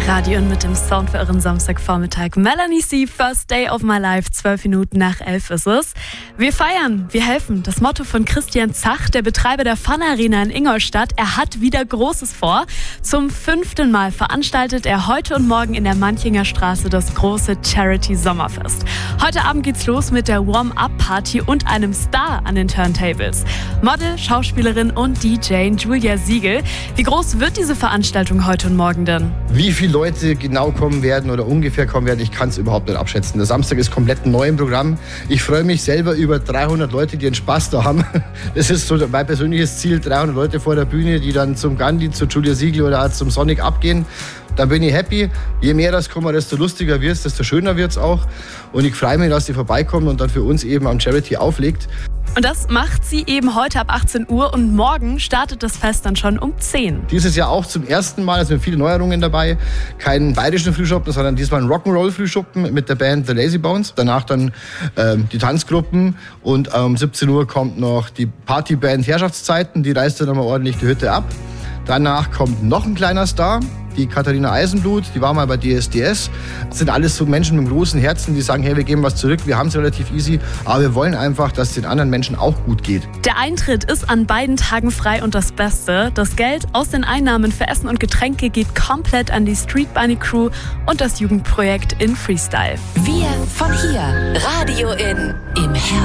Radio und mit dem Sound für euren Samstagvormittag. Melanie C., First Day of My Life, 12 Minuten nach 11 ist es. Wir feiern, wir helfen. Das Motto von Christian Zach, der Betreiber der Fun Arena in Ingolstadt. Er hat wieder Großes vor. Zum 5. Mal veranstaltet er heute und morgen in der Manchinger Straße das große Charity-Sommerfest. Heute Abend geht's los mit der Warm-Up-Party und einem Star an den Turntables. Model, Schauspielerin und DJ Julia Siegel. Wie groß wird diese Veranstaltung heute und morgen denn? Wie viele Leute genau kommen werden oder ungefähr kommen werden, ich kann es überhaupt nicht abschätzen. Der Samstag ist komplett neu im Programm. Ich freue mich selber über 300 Leute, die einen Spaß da haben. Das ist so mein persönliches Ziel, 300 Leute vor der Bühne, die dann zum Gandhi, zu Julia Siegel oder auch zum Sonic abgehen. Dann bin ich happy. Je mehr das kommen, desto lustiger wird es, desto schöner wird es auch. Und ich freue mich, dass die vorbeikommen und dann für uns eben am Charity auflegt. Und das macht sie eben heute ab 18 Uhr und morgen startet das Fest dann schon um 10. Dieses Jahr auch zum ersten Mal, es sind viele Neuerungen dabei. Keinen bayerischen Frühschoppen, sondern diesmal ein Rock'n'Roll-Frühschoppen mit der Band The Lazy Bones. Danach dann die Tanzgruppen und um 17 Uhr kommt noch die Partyband Herrschaftszeiten. Die reißt dann nochmal ordentlich die Hütte ab. Danach kommt noch ein kleiner Star, die Katharina Eisenblut, die war mal bei DSDS. Das sind alles so Menschen mit einem großen Herzen, die sagen, hey, wir geben was zurück, wir haben es relativ easy, aber wir wollen einfach, dass es den anderen Menschen auch gut geht. Der Eintritt ist an beiden Tagen frei und das Beste, das Geld aus den Einnahmen für Essen und Getränke geht komplett an die Street Bunny Crew und das Jugendprojekt in Freestyle. Wir von hier, Radio im Herzen.